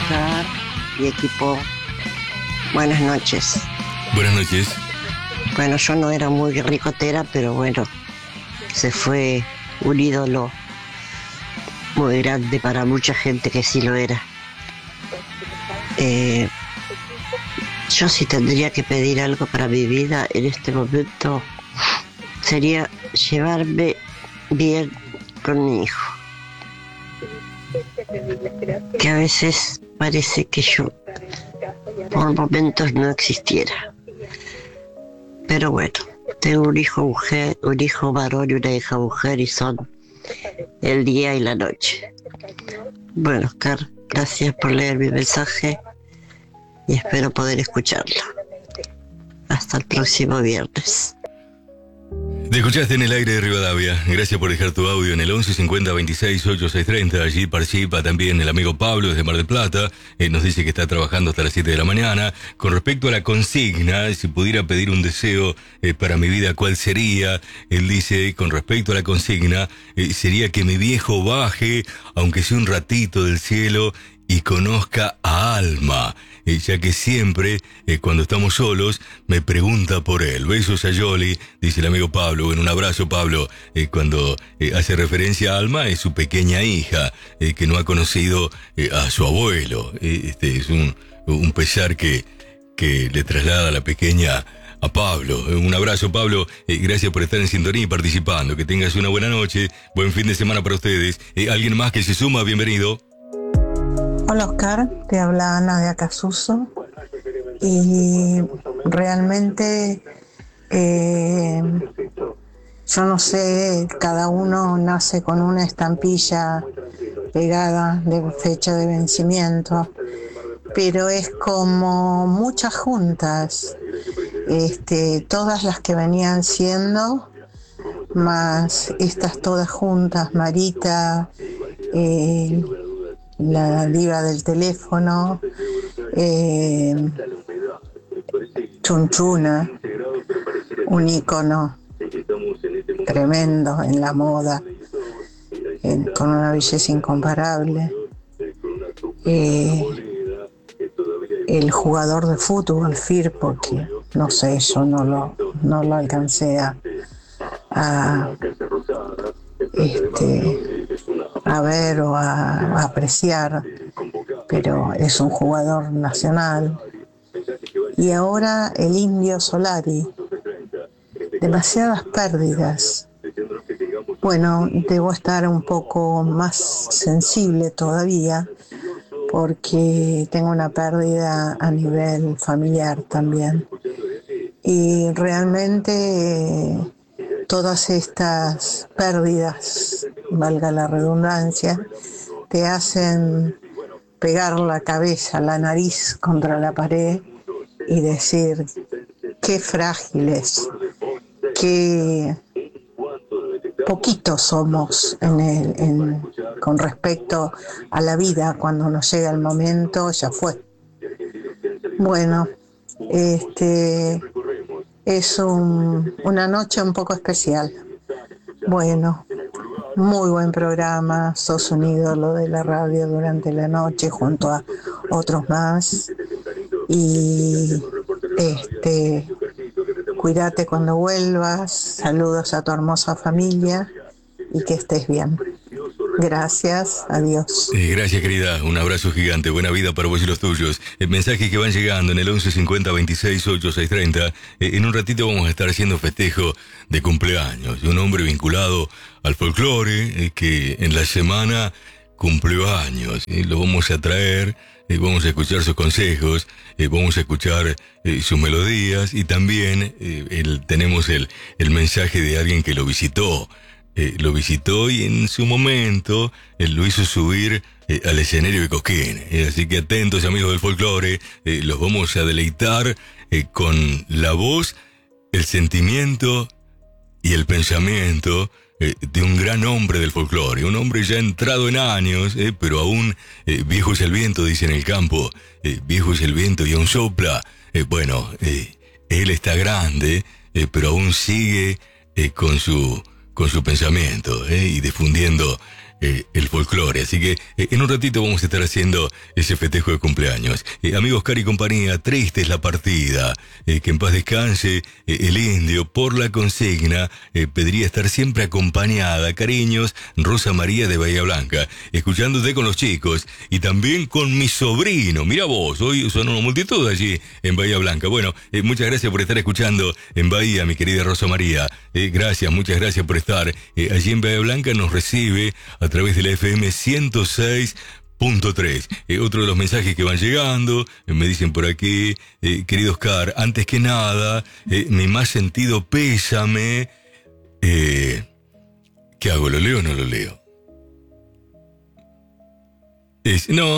Oscar y equipo. Buenas noches. Buenas noches. Bueno, yo no era muy ricotera, pero bueno, se fue un ídolo muy grande para mucha gente que sí lo era. Yo sí tendría que pedir algo para mi vida en este momento, sería llevarme bien con mi hijo. Que a veces parece que yo por momentos no existiera. Pero bueno, tengo un hijo mujer, un hijo varón y una hija mujer y son el día y la noche. Bueno, Oscar, gracias por leer mi mensaje y espero poder escucharlo. Hasta el próximo viernes. Te escuchaste en el aire de Rivadavia. Gracias por dejar tu audio en el 11 50 26 8630. Allí participa también el amigo Pablo desde Mar del Plata. Nos dice que está trabajando hasta las 7 de la mañana. Con respecto a la consigna, si pudiera pedir un deseo para mi vida, ¿cuál sería? Él dice, con respecto a la consigna, sería que mi viejo baje, aunque sea un ratito del cielo, y conozca a Alma, ya que siempre, cuando estamos solos, me pregunta por él. Besos a Yoli, dice el amigo Pablo. Bueno, un abrazo, Pablo. Cuando hace referencia a Alma, es su pequeña hija, que no ha conocido a su abuelo. Es un pesar que le traslada a la pequeña a Pablo. Un abrazo, Pablo. Gracias por estar en sintonía y participando. Que tengas una buena noche. Buen fin de semana para ustedes. ¿Alguien más que se suma? Bienvenido. Hola Oscar, te habla Ana de Acasuso y realmente yo no sé, cada uno nace con una estampilla pegada de fecha de vencimiento, pero es como muchas juntas, todas las que venían siendo, más estas todas juntas, Marita, la diva del teléfono, Chunchuna, un ícono tremendo en la moda, con una belleza incomparable, el jugador de fútbol, Firpo, que no sé, yo no lo alcancé a ver o a apreciar, pero es un jugador nacional. Y ahora el Indio Solari, demasiadas pérdidas. Bueno, debo estar un poco más sensible todavía porque tengo una pérdida a nivel familiar también. Y realmente todas estas pérdidas, valga la redundancia, te hacen pegar la cabeza, la nariz contra la pared y decir qué frágiles, qué poquitos somos con respecto a la vida. Cuando nos llega el momento, ya fue. Bueno, es una noche un poco especial. Bueno, muy buen programa, sos un ídolo de la radio durante la noche junto a otros más. Y cuídate cuando vuelvas, saludos a tu hermosa familia y que estés bien. Gracias, adiós. Gracias, querida, un abrazo gigante, buena vida para vos y los tuyos. Mensajes que van llegando en el 11 50 26 8630. En un ratito vamos a estar haciendo festejo de cumpleaños de un hombre vinculado al folclore, que en la semana cumplió años. Lo vamos a traer, vamos a escuchar sus consejos, vamos a escuchar sus melodías y también tenemos el mensaje de alguien que lo visitó. Lo visitó y en su momento lo hizo subir al escenario de Cosquín. Así que atentos, amigos del folclore, los vamos a deleitar con la voz, el sentimiento y el pensamiento de un gran hombre del folclore, un hombre ya entrado en años, pero aún viejo es el viento, dice en el campo, viejo es el viento y aún sopla. Bueno, él está grande, pero aún sigue con su pensamiento, y difundiendo el folclore. Así que en un ratito vamos a estar haciendo ese festejo de cumpleaños. Amigos, Oscar y compañía, triste es la partida. Que en paz descanse el indio. Por la consigna, pediría estar siempre acompañada. Cariños, Rosa María de Bahía Blanca. Escuchándote con los chicos y también con mi sobrino. Mira vos, hoy son una multitud allí en Bahía Blanca. Bueno, muchas gracias por estar escuchando en Bahía, mi querida Rosa María. Gracias, muchas gracias por estar. Allí en Bahía Blanca nos recibe a través de la FM 106.3. Otro de los mensajes que van llegando, me dicen por aquí, querido Oscar, antes que nada, mi más sentido pésame. ¿Qué hago? ¿Lo leo o no lo leo? No.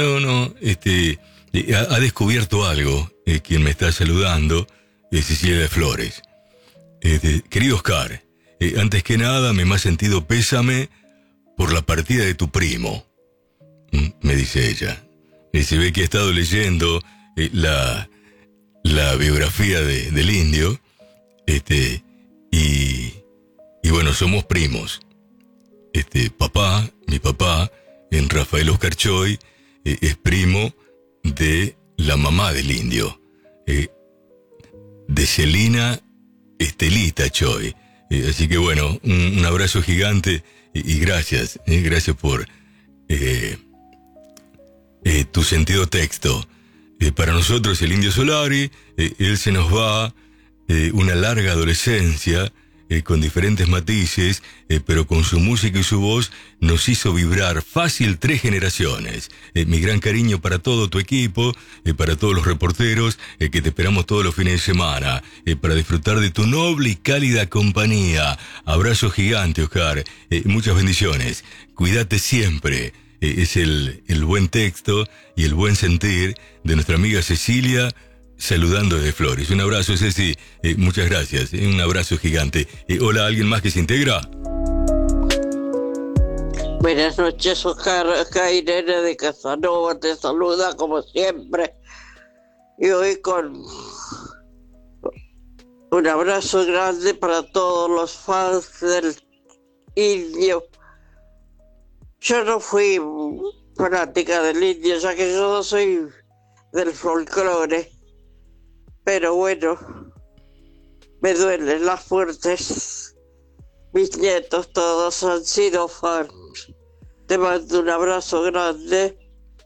Ha descubierto algo, quien me está saludando, Cecilia de Flores. Querido Oscar, antes que nada, mi más sentido pésame por la partida de tu primo, me dice ella. Se ve que ha estado leyendo la biografía del indio, y bueno, somos primos. Mi papá, en Rafael Oscar Choy, es primo de la mamá del indio, de Celina Estelita Choy. Así que bueno, un abrazo gigante y gracias por tu sentido texto. Para nosotros el Indio Solari, él se nos va una larga adolescencia con diferentes matices, pero con su música y su voz nos hizo vibrar fácil 3 generaciones. Mi gran cariño para todo tu equipo, para todos los reporteros, que te esperamos todos los fines de semana, para disfrutar de tu noble y cálida compañía. Abrazo gigante, Oscar. Muchas bendiciones. Cuídate siempre. Es el buen texto y el buen sentir de nuestra amiga Cecilia, saludando desde Flores. Un abrazo, Ceci. Muchas gracias. Un abrazo gigante. Hola, ¿alguien más que se integra? Buenas noches, Oscar. Acá Irene de Casanova te saluda como siempre. Y hoy con un abrazo grande para todos los fans del indio. Yo no fui fanática del indio, ya que yo no soy del folclore. Pero bueno, me duelen las fuertes. Mis nietos todos han sido fans. Te mando un abrazo grande.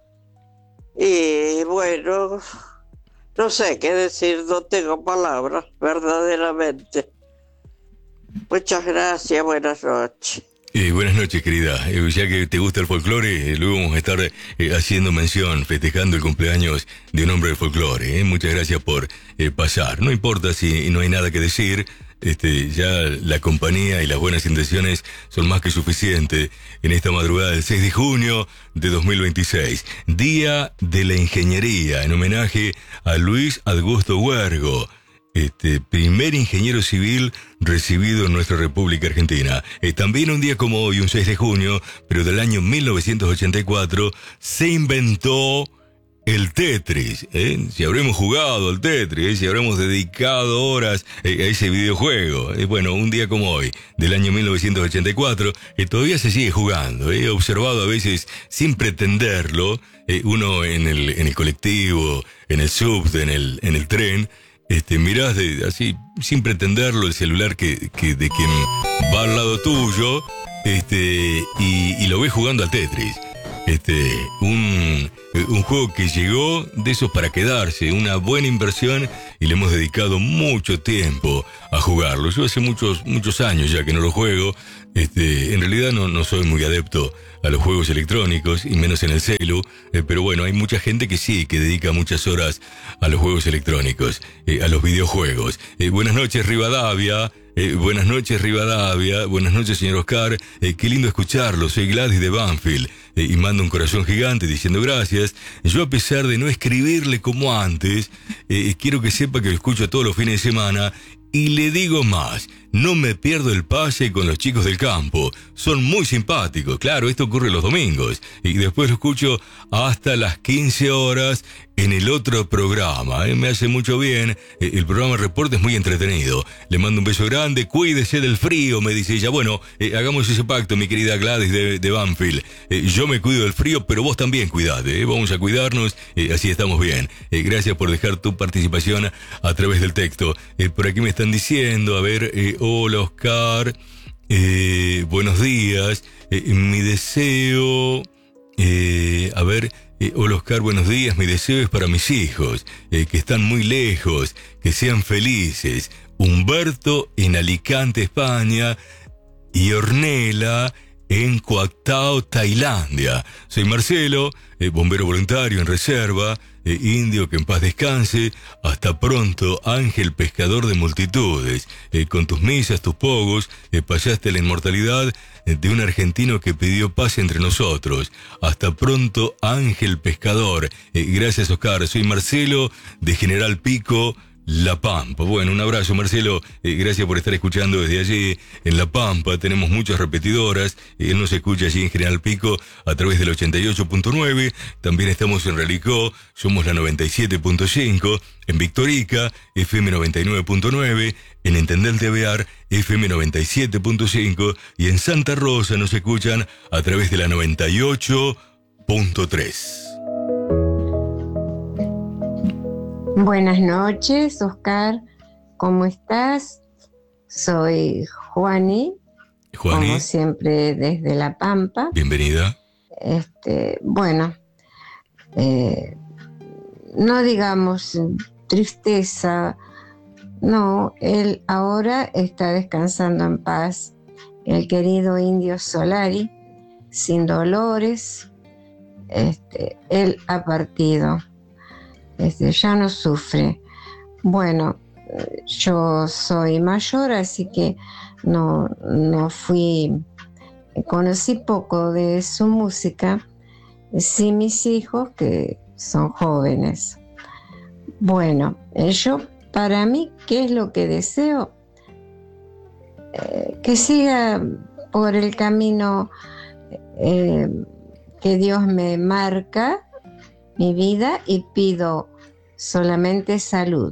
Y bueno, no sé qué decir, no tengo palabras, verdaderamente. Muchas gracias, buenas noches. Buenas noches, querida. Ya que te gusta el folclore, luego vamos a estar haciendo mención, festejando el cumpleaños de un hombre del folclore. Muchas gracias por pasar. No importa si no hay nada que decir, ya la compañía y las buenas intenciones son más que suficientes en esta madrugada del 6 de junio de 2026. Día de la Ingeniería, en homenaje a Luis Augusto Huergo, primer ingeniero civil recibido en nuestra República Argentina. También un día como hoy, un 6 de junio, pero del año 1984, se inventó el Tetris. Si habremos jugado al Tetris, si habremos dedicado horas a ese videojuego. Bueno, un día como hoy, del año 1984, todavía se sigue jugando. He observado a veces, sin pretenderlo, uno en el colectivo, en el subte, en el tren, mirás así, sin pretenderlo, el celular de quien va al lado tuyo, y lo ves jugando al Tetris. Un juego que llegó de esos para quedarse, una buena inversión, y le hemos dedicado mucho tiempo a jugarlo. Yo hace muchos años ya que no lo juego. En realidad no soy muy adepto a los juegos electrónicos, y menos en el celu, pero bueno, hay mucha gente que sí, que dedica muchas horas a los juegos electrónicos, a los videojuegos. Buenas noches, Rivadavia. Buenas noches, Rivadavia. Buenas noches, señor Oscar. Qué lindo escucharlo. Soy Gladys de Banfield. Y mando un corazón gigante diciendo gracias. Yo, a pesar de no escribirle como antes, quiero que sepa que lo escucho todos los fines de semana. Y le digo más, no me pierdo el pase con los chicos del campo. Son muy simpáticos. Claro, esto ocurre los domingos. Y después lo escucho hasta las 15 horas en el otro programa. Me hace mucho bien. El programa Reporte es muy entretenido. Le mando un beso grande. Cuídese del frío, me dice ella. Bueno, hagamos ese pacto, mi querida Gladys de Banfield. Yo me cuido del frío, pero vos también cuidate. Vamos a cuidarnos. Así estamos bien. Gracias por dejar tu participación a través del texto. Por aquí me están diciendo, a ver, hola Oscar, buenos días. Mi deseo, a ver... hola Oscar, buenos días. Mi deseo es para mis hijos, que están muy lejos, que sean felices. Humberto en Alicante, España, y Ornella en Koh Tailandia. Soy Marcelo, bombero voluntario en reserva, indio, que en paz descanse. Hasta pronto, Ángel, pescador de multitudes. Con tus misas, tus pogos, pasaste la inmortalidad de un argentino que pidió paz entre nosotros. Hasta pronto, Ángel, pescador. Gracias, Oscar. Soy Marcelo, de General Pico, La Pampa. Bueno, un abrazo, Marcelo. Gracias por estar escuchando desde allí. En La Pampa tenemos muchas repetidoras. Él nos escucha allí en General Pico a través del 88.9. También estamos en Relicó. Somos la 97.5. En Victorica, FM 99.9. En Intendente Bear, FM 97.5. Y en Santa Rosa nos escuchan a través de la 98.3. Buenas noches, Oscar. ¿Cómo estás? Soy Juani. Juani. Como siempre, desde La Pampa. Bienvenida. Bueno, no digamos tristeza. No, él ahora está descansando en paz. El querido Indio Solari, sin dolores. Él ha partido. Ya no sufre. Bueno, yo soy mayor, así que no fui, conocí poco de su música. Sí, mis hijos, que son jóvenes. Bueno, yo, para mí, ¿qué es lo que deseo? Que siga por el camino que Dios me marca, mi vida, y pido solamente salud.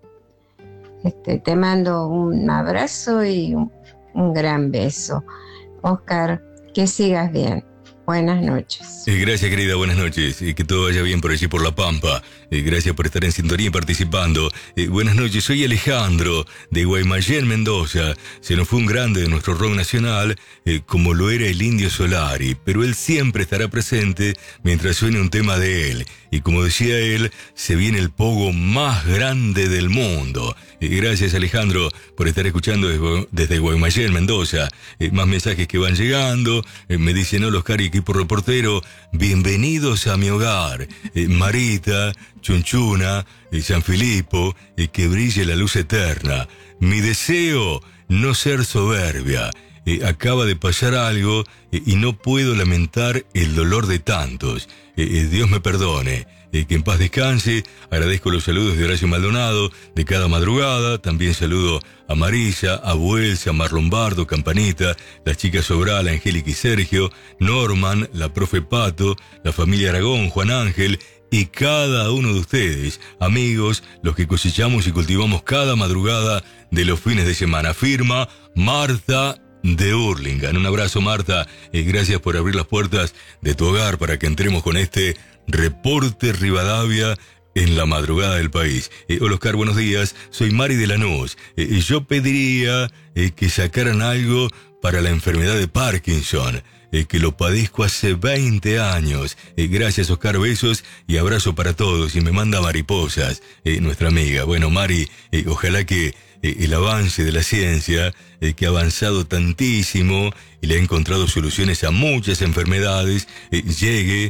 Te mando un abrazo y un gran beso. Oscar, que sigas bien. Buenas noches. Gracias, querida, buenas noches. Que todo vaya bien por allí, por La Pampa. Gracias por estar en sintonía y participando. Buenas noches, soy Alejandro, de Guaymallén, Mendoza. Se nos fue un grande de nuestro rock nacional, como lo era el Indio Solari, pero él siempre estará presente mientras suene un tema de él. Y como decía él, se viene el pogo más grande del mundo. Gracias, Alejandro, por estar escuchando desde Guaymallén, Mendoza. Más mensajes que van llegando. Me dicen, hola Oscar y equipo reportero, bienvenidos a mi hogar. Marita, Chunchuna, San Filipo, que brille la luz eterna. Mi deseo, no ser soberbia. Acaba de pasar algo y no puedo lamentar el dolor de tantos. Dios me perdone. Que en paz descanse. Agradezco los saludos de Horacio Maldonado de cada madrugada. También saludo a Marisa, a Buelsa, a Mar Lombardo, Campanita, las chicas Sobral, Angélica y Sergio, Norman, la profe Pato, la familia Aragón, Juan Ángel y cada uno de ustedes, amigos, los que cosechamos y cultivamos cada madrugada de los fines de semana. Firma Marta de Hurlingham. Un abrazo, Marta. Gracias por abrir las puertas de tu hogar para que entremos con este Reporte Rivadavia en la madrugada del país. Hola Oscar, buenos días. Soy Mari de Lanús. Yo pediría que sacaran algo para la enfermedad de Parkinson, que lo padezco hace 20 años. Gracias, Oscar, besos y abrazo para todos. Y me manda mariposas, nuestra amiga. Bueno, Mari, ojalá que el avance de la ciencia, que ha avanzado tantísimo y le ha encontrado soluciones a muchas enfermedades, llegue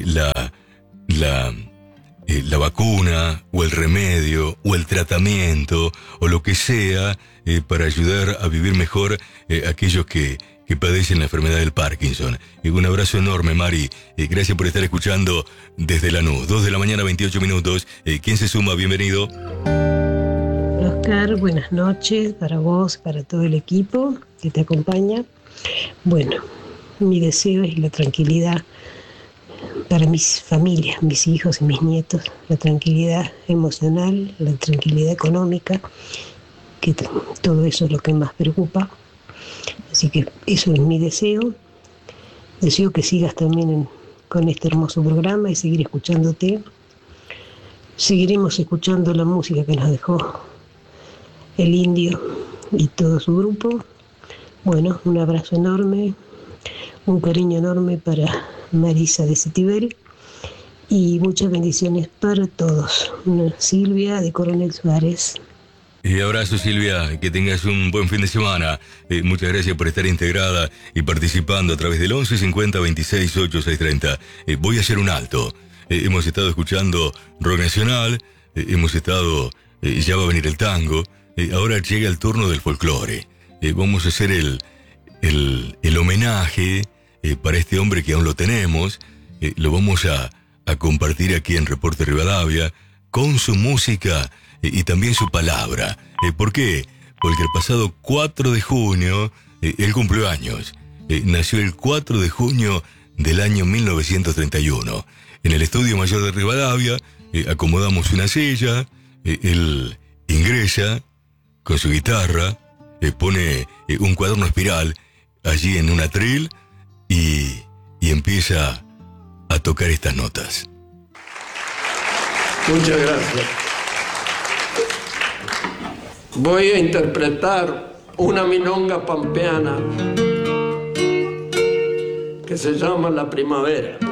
la vacuna o el remedio o el tratamiento o lo que sea para ayudar a vivir mejor aquellos que padecen la enfermedad del Parkinson. Un abrazo enorme, Mari. Gracias por estar escuchando desde Lanús. 2 de la mañana, 28 minutos. ¿Quién se suma? Bienvenido. Los Oscar, buenas noches para vos, para todo el equipo que te acompaña. Bueno, mi deseo es la tranquilidad para mis familias, mis hijos y mis nietos, la tranquilidad emocional, la tranquilidad económica, que todo eso es lo que más preocupa. Así que eso es mi deseo. Deseo que sigas también con este hermoso programa y seguir escuchándote. Seguiremos escuchando la música que nos dejó el Indio y todo su grupo. Bueno, un abrazo enorme, un cariño enorme para Marisa de Cetibel y muchas bendiciones para todos. Silvia de Coronel Suárez. Y abrazo, Silvia, que tengas un buen fin de semana. Muchas gracias por estar integrada y participando a través del 11 50 26 8630. Voy a hacer un alto. Hemos estado escuchando rock nacional, hemos estado, ya va a venir el tango, ahora llega el turno del folclore. Vamos a hacer el homenaje para este hombre que aún lo tenemos. Lo vamos a compartir aquí en Reporte Rivadavia con su música y también su palabra. ¿Por qué? Porque el pasado 4 de junio él cumplió años. Nació el 4 de junio del año 1931. En el Estudio Mayor de Rivadavia acomodamos una silla, él ingresa con su guitarra, pone un cuaderno espiral allí en un atril y empieza a tocar estas notas. Muchas gracias. Voy a interpretar una milonga pampeana que se llama La Primavera.